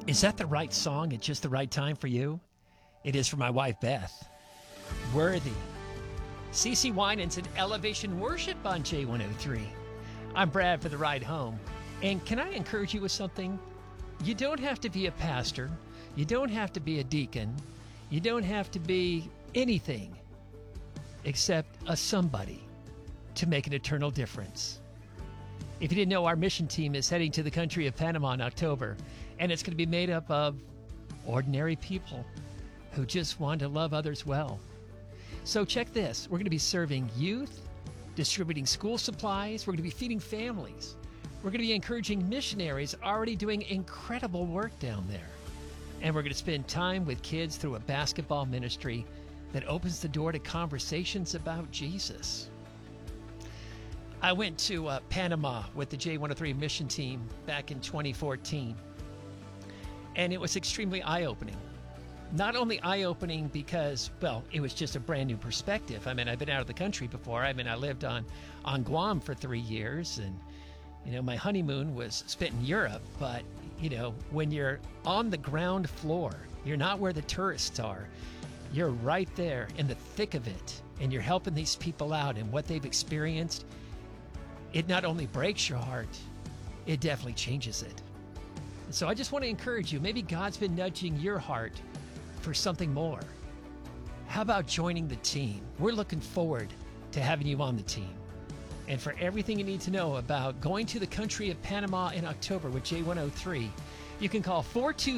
Is that the right song at just the right time for you? It is for my wife, Beth. Worthy. CeCe Winans and Elevation Worship on J103. I'm Brad for the ride home. And can I encourage you with something? You don't have to be a pastor. You don't have to be a deacon. You don't have to be anything except a somebody to make an eternal difference. If you didn't know, our mission team is heading to the country of Panama in October, and it's going to be made up of ordinary people who just want to love others well. So check this. We're going to be serving youth, distributing school supplies. We're going to be feeding families. We're going to be encouraging missionaries already doing incredible work down there. And we're going to spend time with kids through a basketball ministry that opens the door to conversations about Jesus. I went to Panama with the J103 mission team back in 2014, and it was extremely eye-opening. Not only eye-opening because, well, it was just a brand new perspective. I mean, I've been out of the country before. I mean, I lived on Guam for 3 years, and, you know, my honeymoon was spent in Europe. But, you know, when you're on the ground floor, you're not where the tourists are. You're right there in the thick of it, and you're helping these people out and what they've experienced. It not only breaks your heart, it definitely changes it. So I just want to encourage you. Maybe God's been nudging your heart for something more. How about joining the team? We're looking forward to having you on the team. And for everything you need to know about going to the country of Panama in October with J103, you can call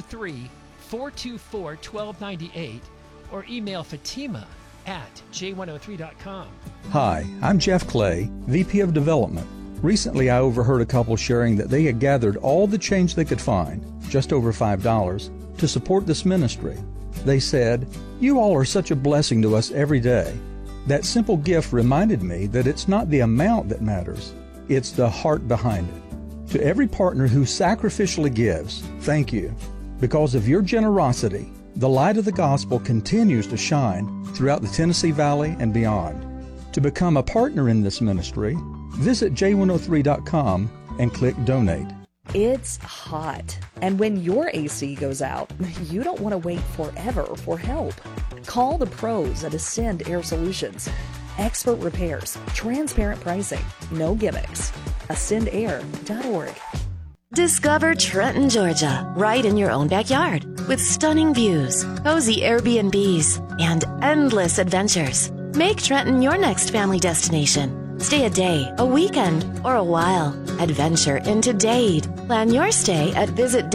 423-424-1298 or email Fatima at j103.com. Hi, I'm Jeff Clay, VP of Development. Recently, I overheard a couple sharing that they had gathered all the change they could find, just over $5, to support this ministry. They said, "You all are such a blessing to us every day." That simple gift reminded me that it's not the amount that matters, it's the heart behind it. To every partner who sacrificially gives, thank you. Because of your generosity, the light of the gospel continues to shine throughout the Tennessee Valley and beyond. To become a partner in this ministry, visit j103.com and click Donate. It's hot, and when your AC goes out, you don't want to wait forever for help. Call the pros at Ascend Air Solutions. Expert repairs, transparent pricing, no gimmicks. AscendAir.org. Discover Trenton, Georgia, right in your own backyard, with stunning views, cozy Airbnbs, and endless adventures. Make Trenton your next family destination. Stay a day, a weekend, or a while. Adventure into Dade. Plan your stay at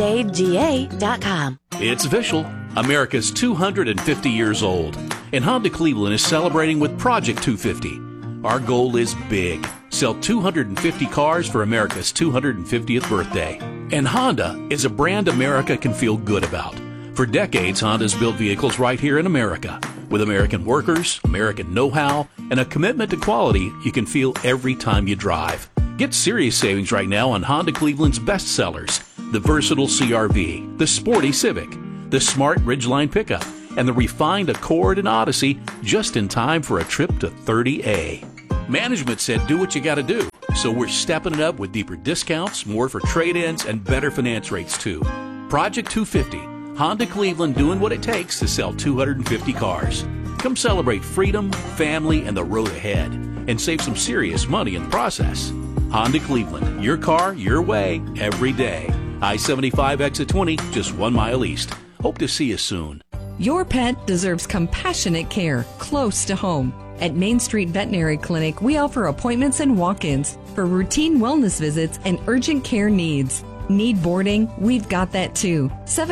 visitdadega.com. It's official. America's 250 years old, and Honda Cleveland is celebrating with Project 250. Our goal is big. Sell 250 cars for America's 250th birthday. And Honda is a brand America can feel good about. For decades, Honda's built vehicles right here in America. With American workers, American know-how, and a commitment to quality you can feel every time you drive. Get serious savings right now on Honda Cleveland's best sellers, the versatile CR-V, the sporty Civic, the smart Ridgeline pickup, and the refined Accord and Odyssey, just in time for a trip to 30A. Management said do what you gotta do, so we're stepping it up with deeper discounts, more for trade-ins, and better finance rates too. Project 250, Honda Cleveland doing what it takes to sell 250 cars. Come celebrate freedom, family, and the road ahead, and save some serious money in the process. Honda Cleveland, your car, your way, every day. I-75 exit 20, just 1 mile east. Hope to see you soon. Your pet deserves compassionate care close to home. At Main Street Veterinary Clinic, we offer appointments and walk-ins for routine wellness visits and urgent care needs. Need boarding? We've got that too.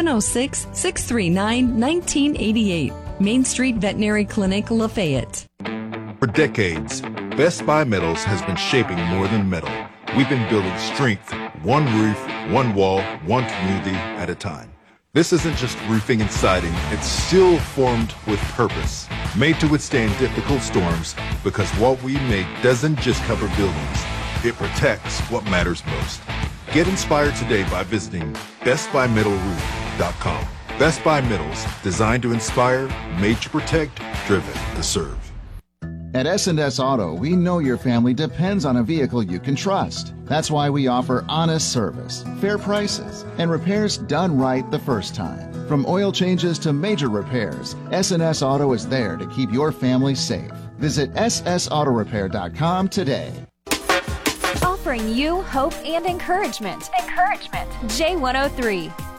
706-639-1988. Main Street Veterinary Clinic, Lafayette. For decades, Best Buy Metals has been shaping more than metal. We've been building strength, one roof, one wall, one community at a time. This isn't just roofing and siding, it's steel formed with purpose, made to withstand difficult storms, because what we make doesn't just cover buildings, it protects what matters most. Get inspired today by visiting bestbymetalroof.com. Best Buy Metals, designed to inspire, made to protect, driven to serve. At S&S Auto, we know your family depends on a vehicle you can trust. That's why we offer honest service, fair prices, and repairs done right the first time. From oil changes to major repairs, S&S Auto is there to keep your family safe. Visit ssautorepair.com today. Offering you hope and encouragement. J103.